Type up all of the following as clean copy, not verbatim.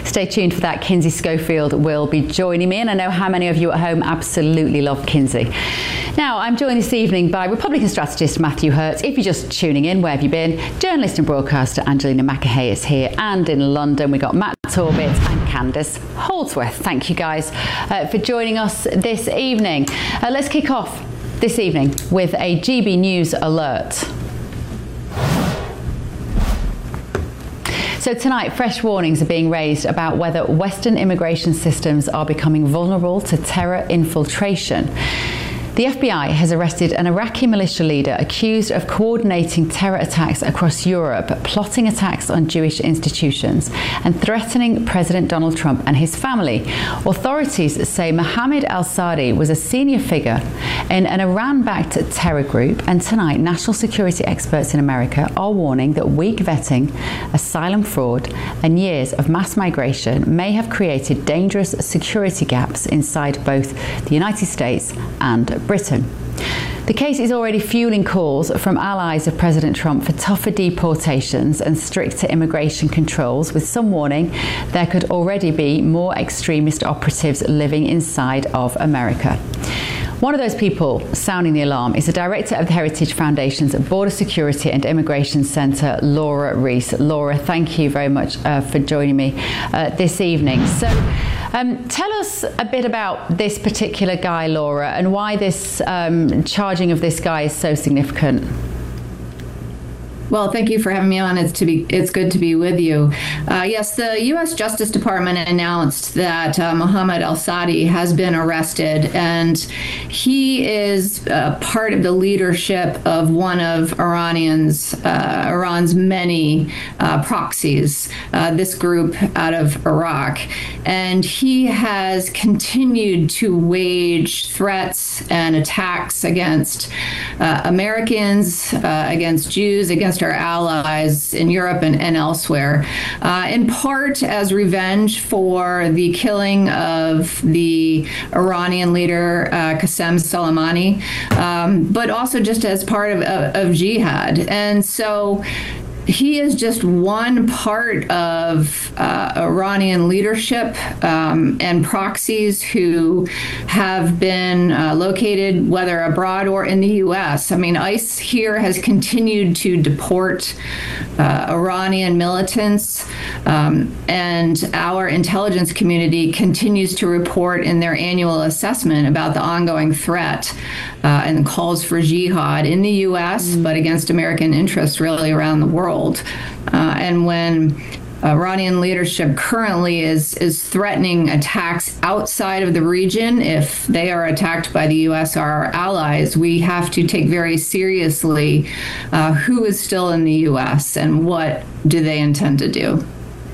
Stay tuned for that. Kinsey Schofield will be joining me, and I know how many of you at home absolutely love Kinsey. Now, I'm joined this evening by Republican strategist Matthew Hertz. If you're just tuning in, where have you been? Journalist and broadcaster Angelina McAhey is here, and in London we've got Matt Torbit and Candace Holdsworth. Thank you guys for joining us this evening. Let's kick off this evening with a GB News alert. So tonight, fresh warnings are being raised about whether Western immigration systems are becoming vulnerable to terror infiltration. The FBI has arrested an Iraqi militia leader accused of coordinating terror attacks across Europe, plotting attacks on Jewish institutions, and threatening President Donald Trump and his family. Authorities say Mohammed al-Sadi was a senior figure in an Iran-backed terror group, and tonight national security experts in America are warning that weak vetting, asylum fraud, and years of mass migration may have created dangerous security gaps inside both the United States and Britain. The case is already fueling calls from allies of President Trump for tougher deportations and stricter immigration controls, with some warning there could already be more extremist operatives living inside of America. One of those people sounding the alarm is the director of the Heritage Foundation's Border Security and Immigration Centre, Laura Rees. Laura, thank you very much for joining me this evening. So, tell us a bit about this particular guy, Laura, and why this charging of this guy is so significant. Well, thank you for having me on. It's good to be with you. Yes, the U.S. Justice Department announced that Mohammed al-Sadi has been arrested, and he is part of the leadership of one of Iran's many proxies, this group out of Iraq. And he has continued to wage threats and attacks against Americans, against Jews, against our allies in Europe and elsewhere, in part as revenge for the killing of the Iranian leader Qasem Soleimani, but also just as part of jihad. And so he is just one part of Iranian leadership and proxies who have been located, whether abroad or in the U.S. I mean, ICE here has continued to deport Iranian militants, and our intelligence community continues to report in their annual assessment about the ongoing threat and calls for jihad in the U.S., but against American interests really around the world. And when Iranian leadership currently is threatening attacks outside of the region, if they are attacked by the U.S. or our allies, we have to take very seriously who is still in the U.S. and what do they intend to do.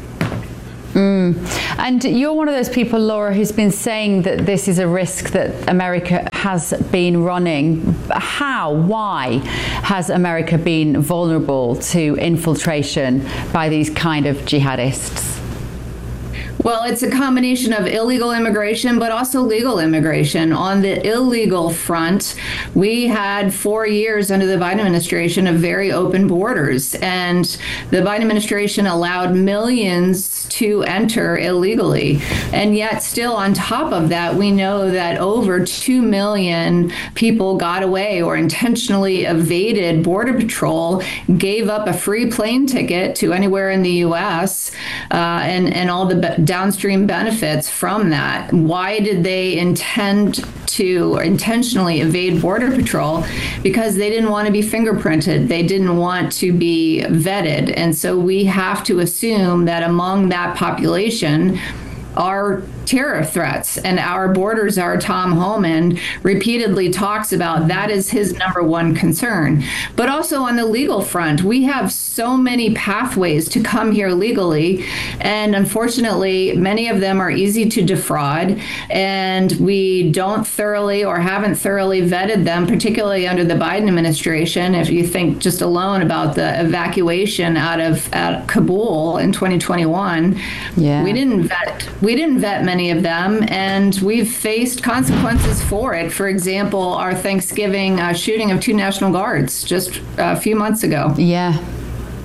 And you're one of those people, Laura, who's been saying that this is a risk that America has been running. Why has America been vulnerable to infiltration by these kind of jihadists? Well, it's a combination of illegal immigration, but also legal immigration. On the illegal front, we had 4 years under the Biden administration of very open borders, and the Biden administration allowed millions to enter illegally. And yet still on top of that, we know that over 2 million people got away or intentionally evaded Border Patrol, gave up a free plane ticket to anywhere in the U.S., and all the downstream benefits from that. Why did they intend to intentionally evade Border Patrol? Because they didn't want to be fingerprinted. They didn't want to be vetted. And so we have to assume that among that population are terror threats, and our border czar Tom Homan repeatedly talks about that is his number one concern. But also on the legal front, we have so many pathways to come here legally, and unfortunately many of them are easy to defraud, and we don't thoroughly or haven't thoroughly vetted them, particularly under the Biden administration. If you think just alone about the evacuation out of Kabul in 2021, we didn't vet many of them, and we've faced consequences for it. For example, our Thanksgiving shooting of 2 National Guards just a few months ago. Yeah.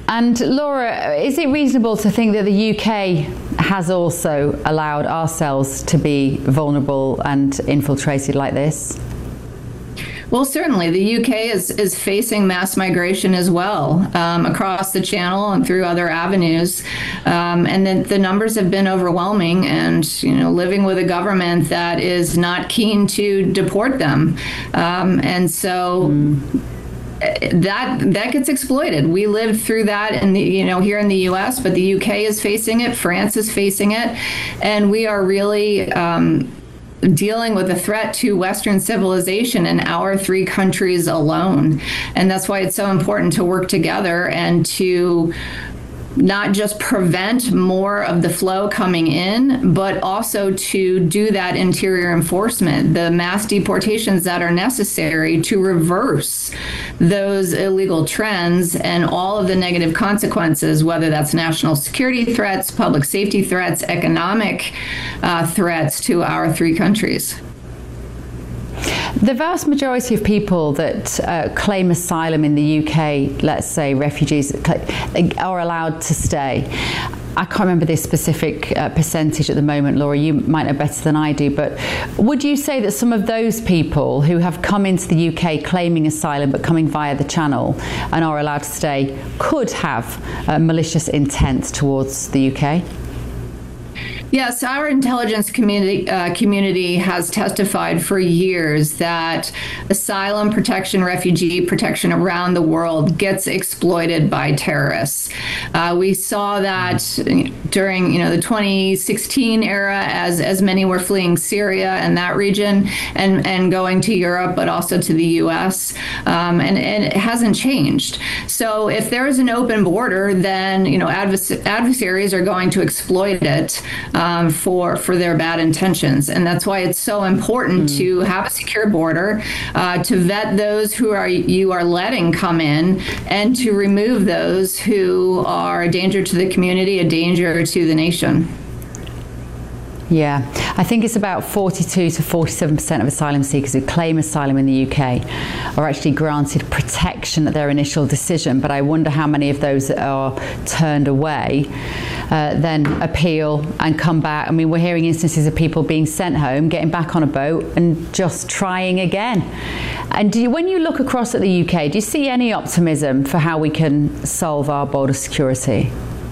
And Laura, is it reasonable to think that the UK has also allowed ourselves to be vulnerable and infiltrated like this? Well, certainly. The UK is facing mass migration as well, across the channel and through other avenues. And then the numbers have been overwhelming, and, living with a government that is not keen to deport them. And so that gets exploited. We lived through that in here in the US, but the UK is facing it, France is facing it, and we are really dealing with a threat to Western civilization in our 3 countries alone. And that's why it's so important to work together and to not just prevent more of the flow coming in, but also to do that interior enforcement, the mass deportations that are necessary to reverse those illegal trends and all of the negative consequences, whether that's national security threats, public safety threats, economic threats to our 3 countries. The vast majority of people that claim asylum in the UK, let's say refugees, are allowed to stay. I can't remember this specific percentage at the moment, Laura, you might know better than I do, but would you say that some of those people who have come into the UK claiming asylum but coming via the channel and are allowed to stay could have malicious intent towards the UK? Yes, our intelligence community has testified for years that asylum protection, refugee protection around the world gets exploited by terrorists. We saw that during the 2016 era as many were fleeing Syria and that region and going to Europe, but also to the US. And it hasn't changed. So if there is an open border, then adversaries are going to exploit it for their bad intentions. And that's why it's so important to have a secure border, to vet those who you are letting come in, and to remove those who are a danger to the community, a danger to the nation. Yeah, I think it's about 42 to 47% of asylum seekers who claim asylum in the UK are actually granted protection at their initial decision, but I wonder how many of those that are turned away then appeal and come back. I mean, we're hearing instances of people being sent home, getting back on a boat and just trying again. And when you look across at the UK, do you see any optimism for how we can solve our border security?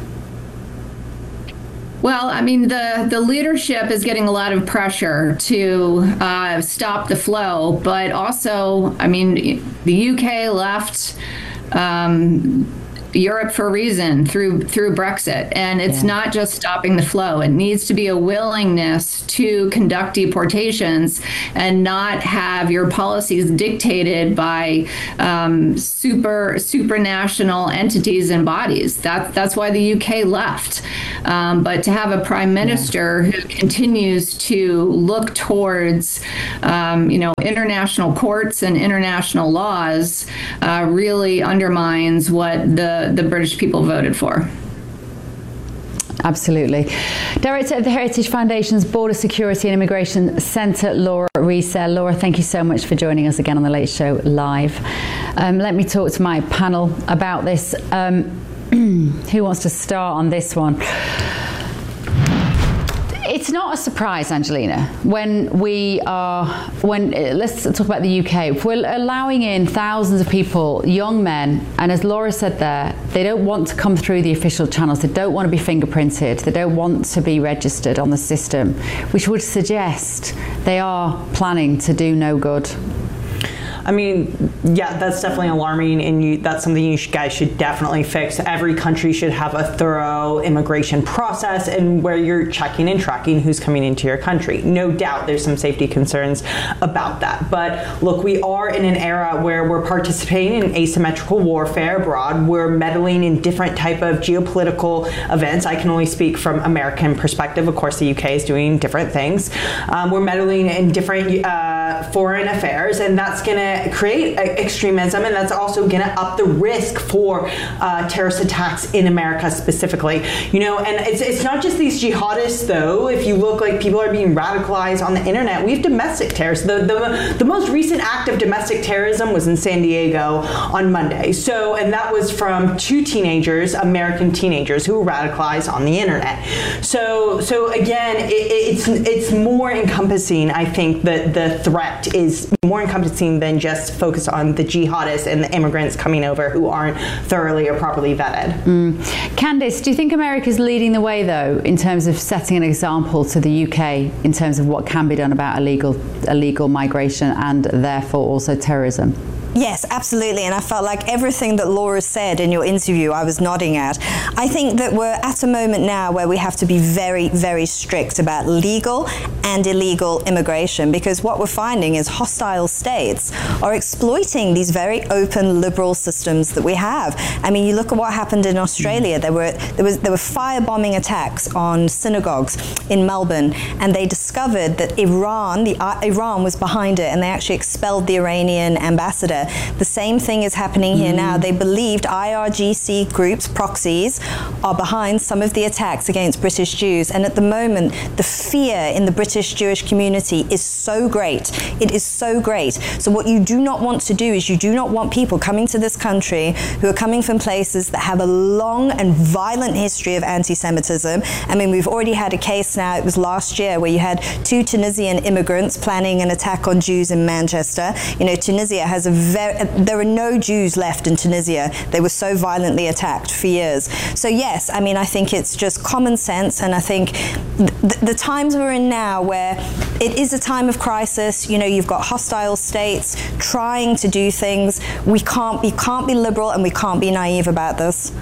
Well, I mean, the leadership is getting a lot of pressure to stop the flow, but also, I mean, the UK left Europe for a reason through Brexit, and it's not just stopping the flow. It needs to be a willingness to conduct deportations and not have your policies dictated by supranational entities and bodies. That's why the UK left. But to have a prime minister who continues to look towards international courts and international laws really undermines what the British people voted for. Absolutely. Director of the Heritage Foundation's Border Security and Immigration Centre, Laura Reesell. Laura, thank you so much for joining us again on The Late Show Live. Let me talk to my panel about this. Who wants to start on this one? It's not a surprise, Angelina, let's talk about the UK. If we're allowing in thousands of people, young men, and as Laura said there, they don't want to come through the official channels, they don't want to be fingerprinted, they don't want to be registered on the system, which would suggest they are planning to do no good. I mean, yeah, that's definitely alarming, and that's something you guys should definitely fix. Every country should have a thorough immigration process and where you're checking and tracking who's coming into your country. No doubt there's some safety concerns about that. But look, we are in an era where we're participating in asymmetrical warfare abroad. We're meddling in different type of geopolitical events. I can only speak from American perspective. Of course, the UK is doing different things. We're meddling in different foreign affairs, and that's going to create extremism, and that's also going to up the risk for terrorist attacks in America specifically. You know, and it's not just these jihadists, though. If you look, like, people are being radicalized on the internet. We have domestic terrorists. The most recent act of domestic terrorism was in San Diego on Monday. So, and that was from 2 teenagers, American teenagers, who were radicalized on the internet. So again, it's more encompassing. I think that the threat is more encompassing than just focused on the jihadists and the immigrants coming over who aren't thoroughly or properly vetted. Candice, do you think America's leading the way, though, in terms of setting an example to the UK in terms of what can be done about illegal migration and therefore also terrorism? Yes, absolutely. And I felt like everything that Laura said in your interview, I was nodding at. I think that we're at a moment now where we have to be very, very strict about legal and illegal immigration, because what we're finding is hostile states are exploiting these very open liberal systems that we have. I mean, you look at what happened in Australia. There were firebombing attacks on synagogues in Melbourne, and they discovered that Iran was behind it, and they actually expelled the Iranian ambassador. The same thing is happening here now. They believed IRGC groups, proxies, are behind some of the attacks against British Jews. And at the moment, the fear in the British Jewish community is so great. It is so great. So what you do not want to do is you do not want people coming to this country who are coming from places that have a long and violent history of anti-Semitism. I mean, we've already had a case now, it was last year, where you had 2 Tunisian immigrants planning an attack on Jews in Manchester. You know, Tunisia has there are no Jews left in Tunisia. They were so violently attacked for years. So yes, I mean, I think it's just common sense, and I think the times we're in now, where it is a time of crisis, you know, you've got hostile states trying to do things. We can't be liberal, and we can't be naive about this.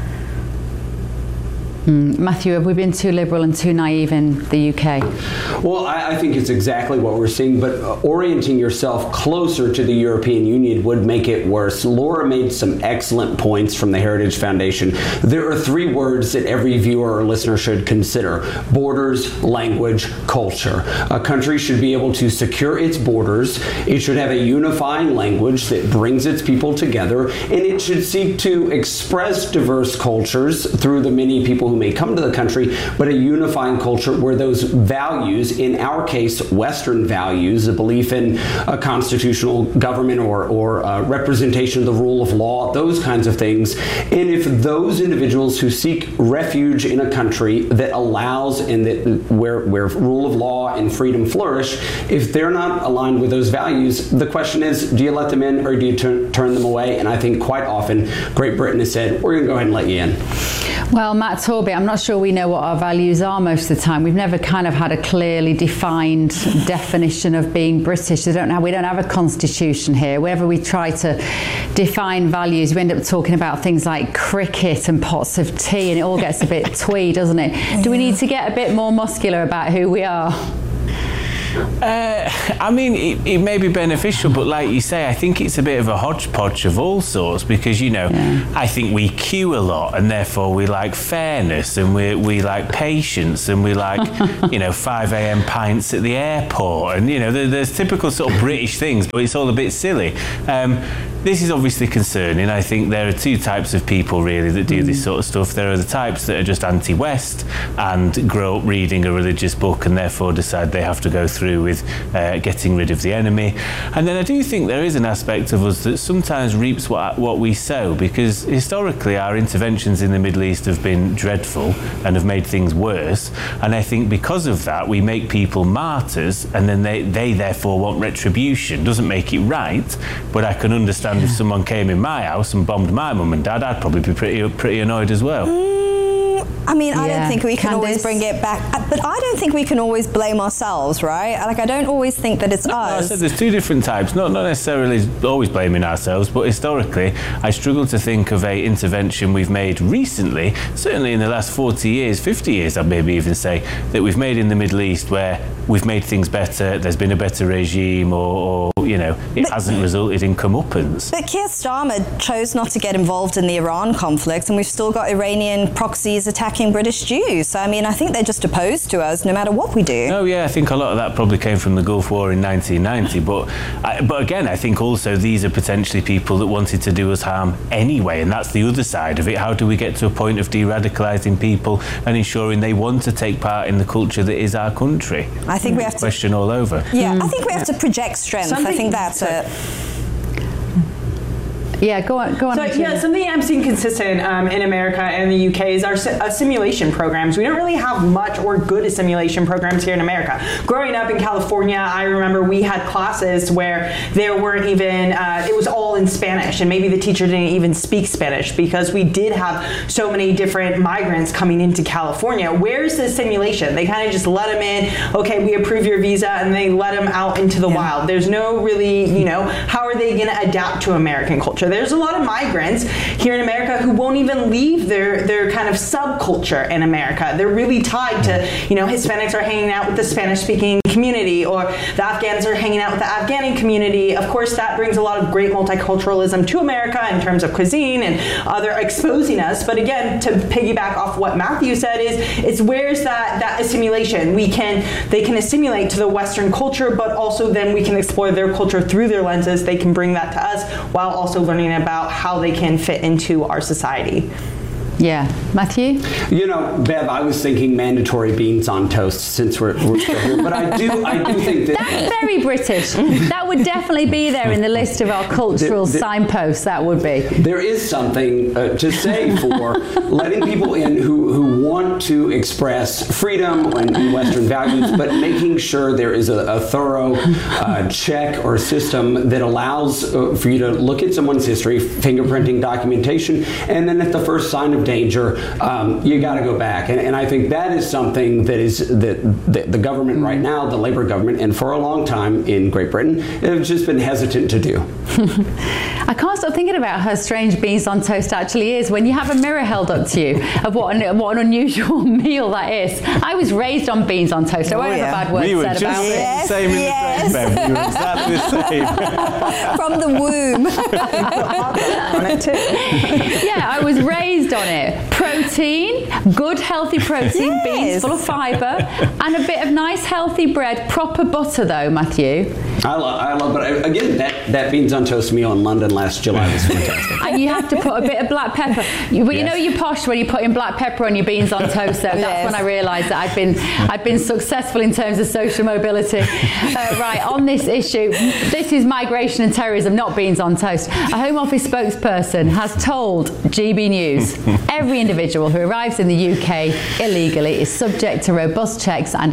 Matthew, have we been too liberal and too naive in the UK? Well, I think it's exactly what we're seeing, but orienting yourself closer to the European Union would make it worse. Laura made some excellent points from the Heritage Foundation. There are 3 words that every viewer or listener should consider: borders, language, culture. A country should be able to secure its borders. It should have a unifying language that brings its people together, and it should seek to express diverse cultures through the many people who may come to the country, but a unifying culture where those values, in our case, Western values, a belief in a constitutional government or representation of the rule of law, those kinds of things. And if those individuals who seek refuge in a country that allows and that where rule of law and freedom flourish, if they're not aligned with those values, the question is, do you let them in or do you turn them away? And I think quite often Great Britain has said, we're going to go ahead and let you in. Well, Matt Torby, I'm not sure we know what our values are most of the time. We've never kind of had a clearly defined definition of being British. We don't have a constitution here. Whenever we try to define values, we end up talking about things like cricket and pots of tea, and it all gets a bit twee, doesn't it? Do we need to get a bit more muscular about who we are? I mean, it may be beneficial, but like you say, I think it's a bit of a hodgepodge of all sorts, because, you know, I think we queue a lot, and therefore we like fairness, and we like patience, and we like, you know, 5 a.m. pints at the airport, and, you know, there's typical sort of British things, but it's all a bit silly. This is obviously concerning. I think there are 2 types of people really that do this sort of stuff. There are the types that are just anti-West and grow up reading a religious book and therefore decide they have to go through with getting rid of the enemy. And then I do think there is an aspect of us that sometimes reaps what we sow, because historically our interventions in the Middle East have been dreadful and have made things worse. And I think because of that, we make people martyrs, and then they therefore want retribution. Doesn't make it right, but I can understand if someone came in my house and bombed my mum and dad, I'd probably be pretty annoyed as well. I mean, I don't think we can always bring it back, but I don't think we can always blame ourselves, right? Like, I don't always think that it's us. I said there's 2 different types, not necessarily always blaming ourselves, but historically, I struggle to think of a intervention we've made recently, certainly in the last 40 years, 50 years, I'd maybe even say, that we've made in the Middle East where we've made things better, there's been a better regime, or you know, it hasn't resulted in comeuppance. But Keir Starmer chose not to get involved in the Iran conflict, and we've still got Iranian proxies attacking attacking British Jews. So, I mean, I think they're just opposed to us no matter what we do. Oh yeah, I think a lot of that probably came from the Gulf War in 1990. But again, I think also these are potentially people that wanted to do us harm anyway, and that's the other side of it. How do we get to a point of de-radicalising people and ensuring they want to take part in the culture that is our country? I think we have to question all over. Yeah, I think we have to project strength. I think that's it. Yeah, go on. So, something I'm seeing consistent in America and the UK is our assimilation programs. We don't really have much or good assimilation programs here in America. Growing up in California, I remember we had classes where there weren't even, it was all in Spanish, and maybe the teacher didn't even speak Spanish because we did have so many different migrants coming into California. Where's the assimilation? They kind of just let them in, okay, we approve your visa, and they let them out into the wild. There's no really, how are they going to adapt to American culture? There's a lot of migrants here in America who won't even leave their kind of subculture in America. They're really tied to, Hispanics are hanging out with the Spanish-speaking community, or the Afghans are hanging out with the Afghani community. Of course, that brings a lot of great multiculturalism to America in terms of cuisine and other exposing us. But again, to piggyback off what Matthew said, it's where's that assimilation? They can assimilate to the Western culture, but also then we can explore their culture through their lenses. They can bring that to us while also learning about how they can fit into our society. Yeah. Matthew? Bev, I was thinking mandatory beans on toast since we're still here, but I do think that... That's very British. That would definitely be there in the list of our cultural signposts, that would be. There is something to say for letting people in who want to express freedom and Western values, but making sure there is a thorough check or system that allows for you to look at someone's history, fingerprinting documentation, and then at the first sign of danger, you got to go back. And I think that is something that the government right now, the Labour government, and for a long time in Great Britain, have just been hesitant to do. I can't stop thinking about how strange beans on toast actually is when you have a mirror held up to you of what an unusual meal that is. I was raised on beans on toast. I won't have a bad word said about it. The same in the train, Bev. You were exactly the same. From the womb. On it too. Yeah, I was raised on it. Protein, good healthy protein, beans full of fibre, and a bit of nice healthy bread, proper butter though, Matthew. I love, but again, that beans on toast meal in London last July was fantastic. And you have to put a bit of black pepper. You know you're posh when you put in black pepper on your beans on toast, though. That's when I realised that I'd been successful in terms of social mobility. Right, on this issue, this is migration and terrorism, not beans on toast. A Home Office spokesperson has told GB News every individual who arrives in the UK illegally is subject to robust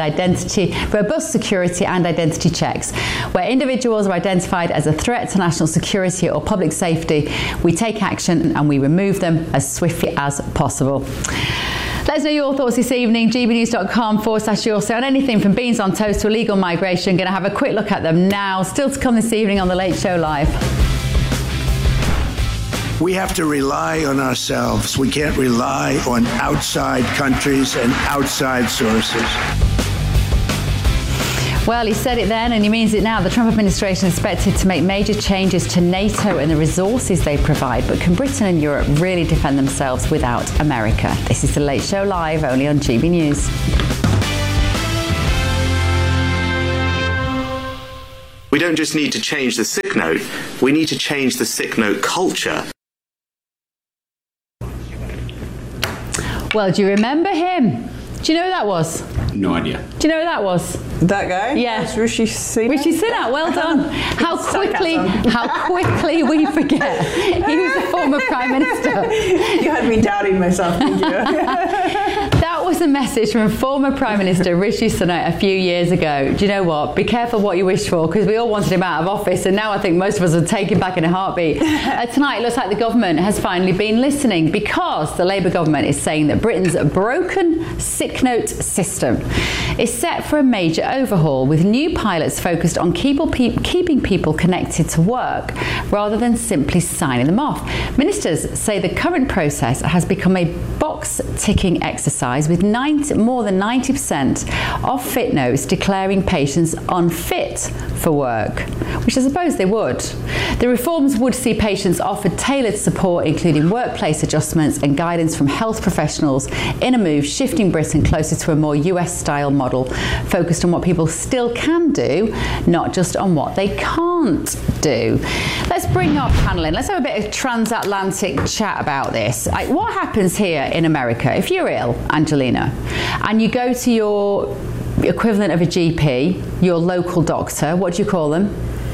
security and identity checks. Where individuals are identified as a threat to national security or public safety, we take action and we remove them as swiftly as possible. Let us know your thoughts this evening. gbnews.com/YourSay on anything from beans on toast to illegal migration. Going to have a quick look at them now. Still to come this evening on The Late Show Live. We have to rely on ourselves. We can't rely on outside countries and outside sources. Well, he said it then and he means it now. The Trump administration is expected to make major changes to NATO and the resources they provide. But can Britain and Europe really defend themselves without America? This is The Late Show Live, only on GB News. We don't just need to change the sick note, we need to change the sick note culture. Well, do you remember him? Do you know who that was? No idea. Do you know who that was? That guy? Yeah. That's Rishi Sunak. Rishi Sunak, well done. How quickly we forget. He was a former Prime Minister. You had me doubting myself, thank you. That was a message from former Prime Minister Rishi Sunak a few years ago. Do you know what? Be careful what you wish for, because we all wanted him out of office, and now I think most of us would take him back in a heartbeat. Tonight, it looks like the government has finally been listening, because the Labour government is saying that Britain's broken sick note system is set for a major overhaul, with new pilots focused on keeping people connected to work rather than simply signing them off. Ministers say the current process has become a box ticking exercise, with more than 90% of Fit Notes declaring patients unfit for work, which I suppose they would. The reforms would see patients offered tailored support, including workplace adjustments and guidance from health professionals, in a move shifting Britain closer to a more US-style model, focused on what people still can do, not just on what they can't do. Let's bring our panel in. Let's have a bit of transatlantic chat about this. What happens here in America if you're ill, Angelina, and you go to your equivalent of a GP, your local doctor? What do you call them?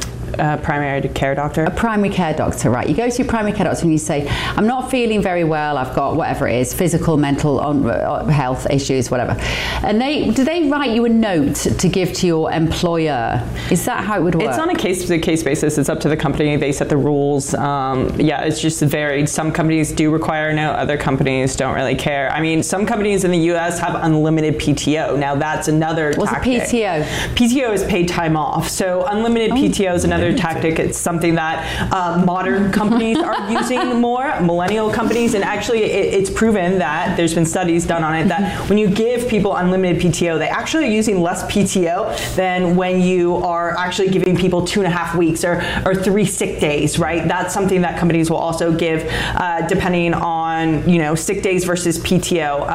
Primary care doctor. A primary care doctor, right. You go to your primary care doctor and you say, I'm not feeling very well, I've got whatever it is, physical, mental, health issues, whatever. And do they write you a note to give to your employer? Is that how it would work? It's on a case-to-case basis. It's up to the company. They set the rules. It's just varied. Some companies do require a note. Other companies don't really care. I mean, some companies in the U.S. have unlimited PTO. Now, that's another tactic. What's a PTO? PTO is paid time off. So unlimited PTO is another tactic. It's something that modern companies are using more, millennial companies, and actually it's proven that there's been studies done on it that when you give people unlimited PTO, they actually are using less PTO than when you are actually giving people 2.5 weeks or 3 sick days, right? That's something that companies will also give depending on, sick days versus PTO.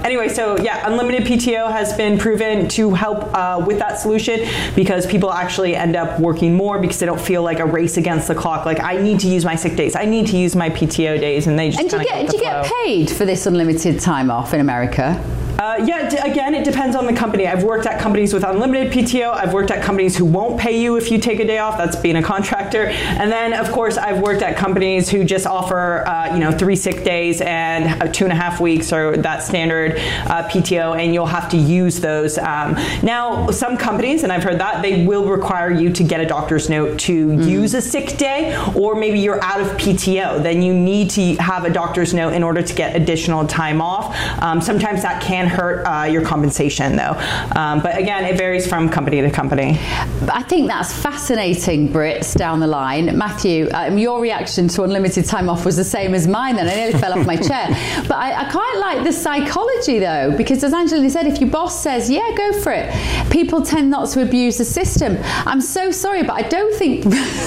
Unlimited PTO has been proven to help with that solution, because people actually end up working more because they don't feel like a race against the clock. Like, I need to use my sick days, I need to use my PTO days, and they just do you get paid for this unlimited time off in America? Again, it depends on the company. I've worked at companies with unlimited PTO. I've worked at companies who won't pay you if you take a day off. That's being a contractor. And then, of course, I've worked at companies who just offer, 3 sick days and 2.5 weeks, or that standard PTO, and you'll have to use those. Now, some companies, and I've heard that, they will require you to get a doctor's note to use a sick day, or maybe you're out of PTO. Then you need to have a doctor's note in order to get additional time off. Sometimes that can hurt your compensation, though. But again, it varies from company to company. I think that's fascinating, Brits, down the line. Matthew, your reaction to unlimited time off was the same as mine then. I nearly fell off my chair. But I quite like the psychology, though, because as Angelina said, if your boss says, yeah, go for it, people tend not to abuse the system. I'm so sorry, but I don't think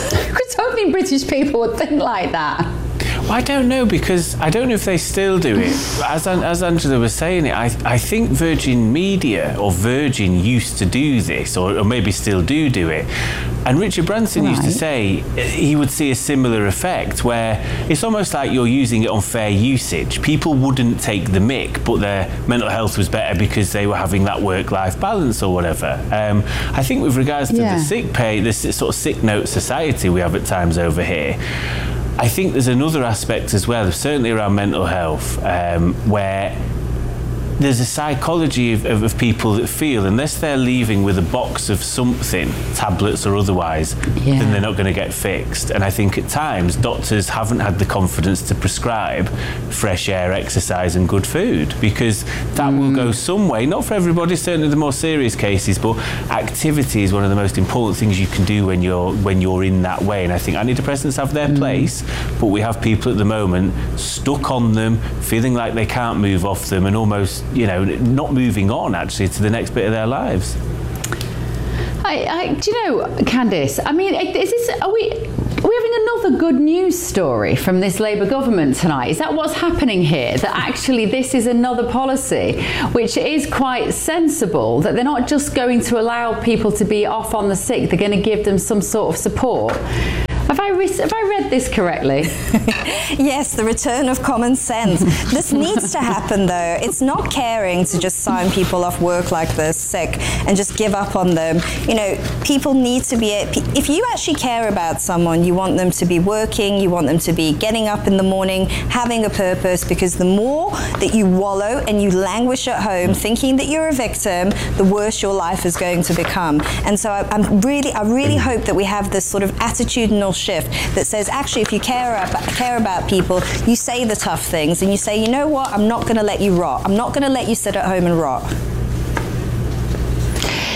British people would think like that. Well, I don't know, because I don't know if they still do it. As Angela was saying it, I think Virgin Media or Virgin used to do this, or maybe still do it. And Richard Branson used to say he would see a similar effect, where it's almost like you're using it on fair usage. People wouldn't take the mick, but their mental health was better because they were having that work-life balance or whatever. I think with regards to the sick pay, this sort of sick note society we have at times over here, I think there's another aspect as well, certainly around mental health, where there's a psychology of people that feel unless they're leaving with a box of something, tablets or otherwise, then they're not going to get fixed. And I think at times doctors haven't had the confidence to prescribe fresh air, exercise and good food, because that will go some way, not for everybody, certainly the more serious cases, but activity is one of the most important things you can do when you're in that way. And I think antidepressants have their place, but we have people at the moment stuck on them, feeling like they can't move off them, and almost not moving on actually to the next bit of their lives. Do you know, Candice, I mean, are we having another good news story from this Labour government tonight? Is that what's happening here? That actually this is another policy which is quite sensible, that they're not just going to allow people to be off on the sick, they're going to give them some sort of support. Have I read this correctly? Yes, the return of common sense. This needs to happen, though. It's not caring to just sign people off work like this, sick, and just give up on them. People need to be... If you actually care about someone, you want them to be working, you want them to be getting up in the morning, having a purpose, because the more that you wallow and you languish at home thinking that you're a victim, the worse your life is going to become. And so I really hope that we have this sort of attitudinal shift that says, actually, if you care about people, you say the tough things and you say, you know what, I'm not going to let you rot. I'm not going to let you sit at home and rot.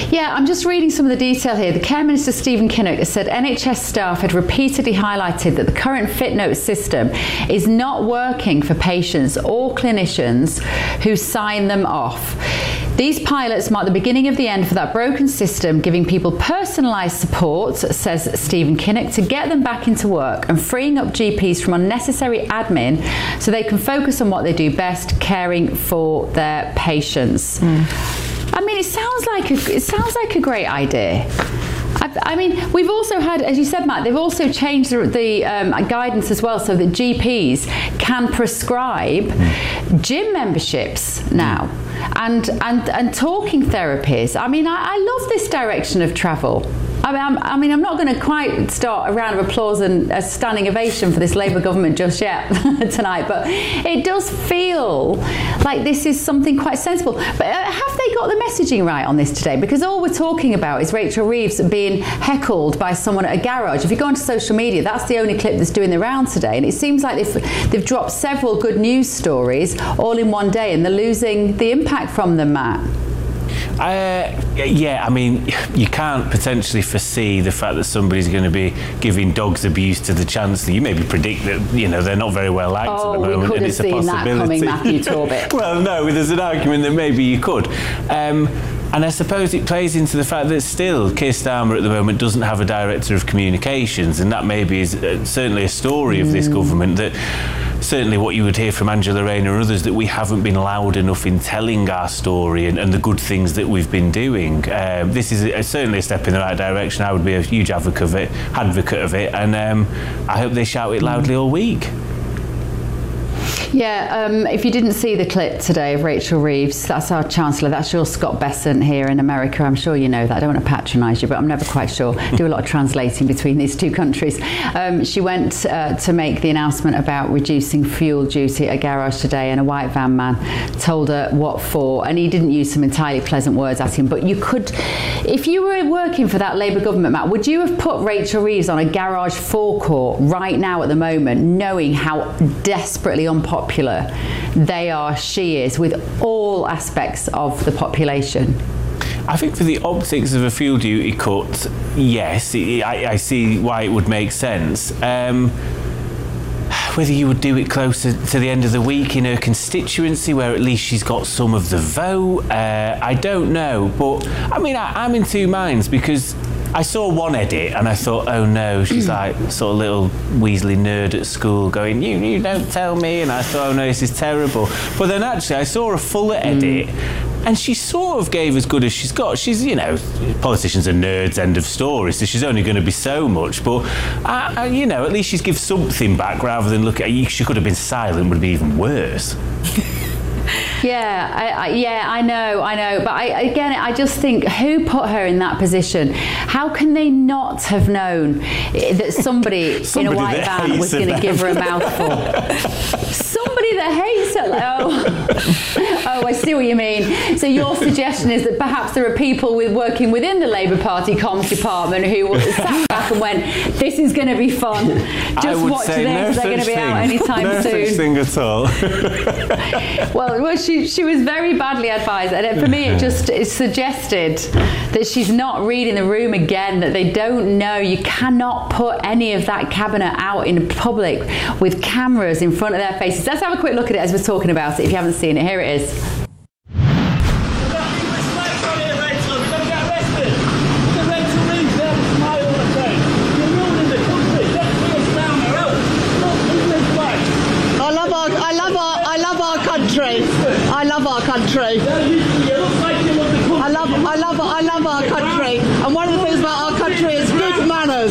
Yeah, I'm just reading some of the detail here. The Care Minister Stephen Kinnock has said NHS staff had repeatedly highlighted that the current FitNote system is not working for patients or clinicians who sign them off. These pilots mark the beginning of the end for that broken system, giving people personalised support, says Stephen Kinnock, to get them back into work and freeing up GPs from unnecessary admin so they can focus on what they do best, caring for their patients. I mean, it sounds like a great idea. I mean, we've also had, as you said, Matt, they've also changed the guidance as well, so that GPs can prescribe gym memberships now and talking therapies. I mean, I love this direction of travel. I mean, I'm not going to quite start a round of applause and a standing ovation for this Labour government just yet tonight, but it does feel like this is something quite sensible. But have they got the messaging right on this today? Because all we're talking about is Rachel Reeves being heckled by someone at a garage. If you go onto social media, that's the only clip that's doing the round today, and it seems like they've dropped several good news stories all in one day, and they're losing the impact from them, Matt. Yeah, I mean, you can't potentially foresee the fact that somebody's going to be giving dogs abuse to the Chancellor. You maybe predict that, you know, they're not very well liked at the moment, and it's a possibility. We could have seen that coming, Matthew Torbett. Well, no, there's an argument that maybe you could. And I suppose it plays into the fact that still Keir Starmer at the moment doesn't have a director of communications, and that maybe is certainly a story of this government, that certainly what you would hear from Angela Rayner and others, that we haven't been loud enough in telling our story and the good things that we've been doing. This is certainly a step in the right direction. I would be a huge advocate of it, and I hope they shout it loudly all week. Yeah, if you didn't see the clip today of Rachel Reeves, that's our Chancellor, that's your Scott Bessent here in America. I'm sure you know that. I don't want to patronise you, but I'm never quite sure. Do a lot of translating between these two countries. She went to make the announcement about reducing fuel duty at a garage today, and a white van man told her what for, and he didn't use some entirely pleasant words at him, but you could, if you were working for that Labour government, Matt, would you have put Rachel Reeves on a garage forecourt right now at the moment, knowing how desperately unpopular she is with all aspects of the population? I think for the optics of a fuel duty cut, yes, I see why it would make sense. Whether you would do it closer to the end of the week in her constituency, where at least she's got some of the vote, I don't know. But I mean, I'm in two minds, because I saw one edit and I thought, oh no, she's like sort of little Weasley nerd at school going, you don't tell me, and I thought, oh no, this is terrible. But then actually I saw a fuller edit, and she sort of gave as good as she's got. She's, you know, politicians are nerds, end of story, so she's only going to be so much, but you know, at least she's give something back rather than look at, she could have been silent, would be even worse. Yeah, I know. But I just think, who put her in that position? How can they not have known that somebody in a white van was going to give her a mouthful? Somebody that hates her. Oh, I see what you mean. So your suggestion is that perhaps there are people working within the Labour Party comms department who sat back and went, this is going to be fun. Just watch this. They're going to be out anytime soon. No such thing at all. Well, she was very badly advised, and for me it suggested that she's not reading the room again, that they don't know. You cannot put any of that cabinet out in public with cameras in front of their faces. Let's have a quick look at it as we're talking about it. If you haven't seen it, here it is. I love our country. I love our country. And one of the things about our country is good manners.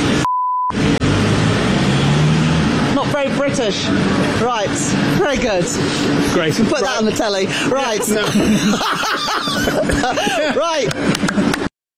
Not very British. Right. Very good. Great. Put that on the telly. Right. Yeah, no. Right.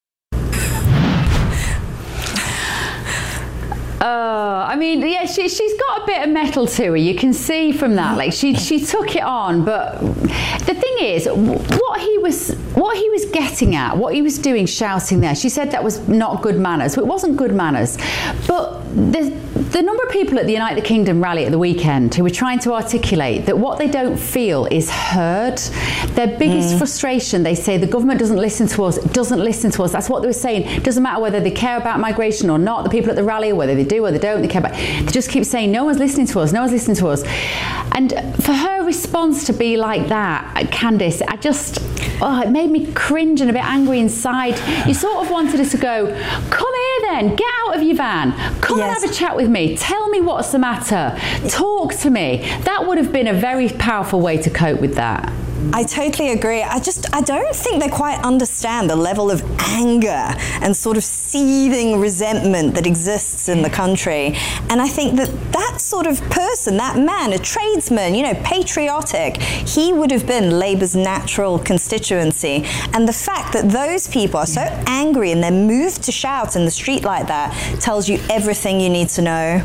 I mean, yeah, she's got a bit of metal to her. You can see from that. Like she took it on, but the thing is, what he was getting at, what he was doing, shouting there. She said that was not good manners. Well, it wasn't good manners, but the number of people at the United Kingdom rally at the weekend who were trying to articulate that what they don't feel is heard. Their biggest frustration, they say, the government doesn't listen to us. That's what they were saying. It doesn't matter whether they care about migration or not, the people at the rally, or whether they do or they don't, they care about. They just keep saying, no one's listening to us, no one's listening to us. And for her response to be like that, Candice, it made me cringe and a bit angry inside. You sort of wanted us to go, come here then, get out of your van, come and have a chat with me, tell me what's the matter, talk to me. That would have been a very powerful way to cope with that. I totally agree. I don't think they quite understand the level of anger and sort of seething resentment that exists in the country. And I think that sort of person, that man, a tradesman, patriotic, he would have been Labour's natural constituency. And the fact that those people are so angry and they're moved to shout in the street like that tells you everything you need to know.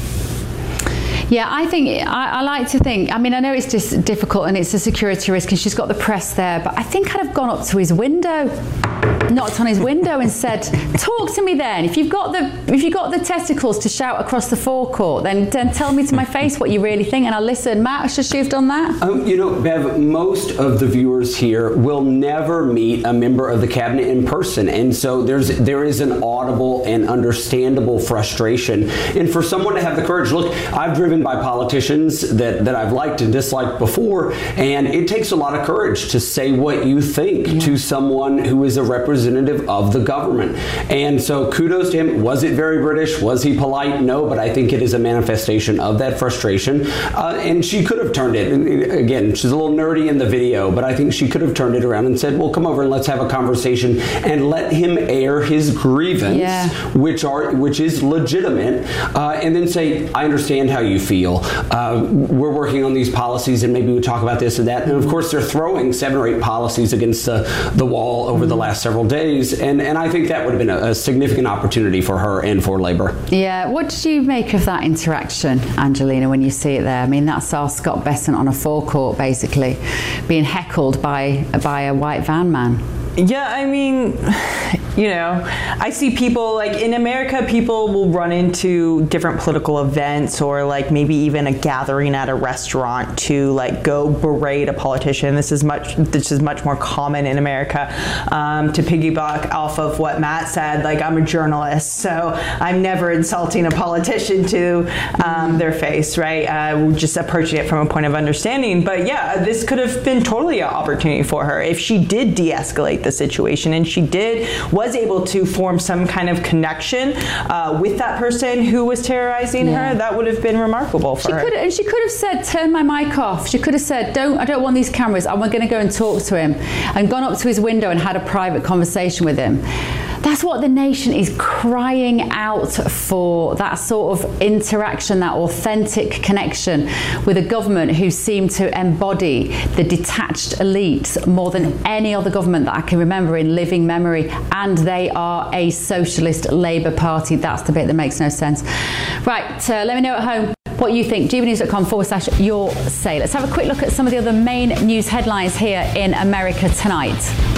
Yeah, I like to think, I know it's just difficult and it's a security risk and she's got the press there, but I think I'd have gone up to his window, knocked on his window and said, talk to me then. If you've got the testicles to shout across the forecourt, then tell me to my face what you really think and I'll listen. Matt, should she have done that? Bev, most of the viewers here will never meet a member of the cabinet in person, and so there is an audible and understandable frustration. And for someone to have the courage, look, I've driven by politicians that I've liked and disliked before, and it takes a lot of courage to say what you think to someone who is a representative of the government. And so kudos to him. Was it very British? Was he polite? No, but I think it is a manifestation of that frustration. And she could have turned it, again, she's a little nerdy in the video, but I think she could have turned it around and said, well, come over and let's have a conversation and let him air his grievance, which is legitimate, and then say, I understand how you feel. We're working on these policies and maybe we talk about this or that. And of course, they're throwing 7 or 8 policies against the wall over the last several days. And I think that would have been a significant opportunity for her and for Labour. Yeah. What did you make of that interaction, Angelina, when you see it there? That's our Scott Bessent on a forecourt, basically, being heckled by a white van man. Yeah, I see people, like in America, people will run into different political events or like maybe even a gathering at a restaurant to like go berate a politician. This is much more common in America. To piggyback off of what Matt said, like I'm a journalist, so I'm never insulting a politician to their face, right? We're just approaching it from a point of understanding. But yeah, this could have been totally an opportunity for her if she did de-escalate the situation and she was able to form some kind of connection with that person who was terrorizing her. That would have been remarkable for her. And she could have said, turn my mic off. She could have said, I don't want these cameras. I'm going to go and talk to him, and gone up to his window and had a private conversation with him. That's what the nation is crying out for, that sort of interaction, that authentic connection with a government who seem to embody the detached elites more than any other government that I can remember in living memory. And they are a socialist Labour Party. That's the bit that makes no sense. Right, let me know at home what you think. gbnews.com/your say. Let's have a quick look at some of the other main news headlines here in America tonight.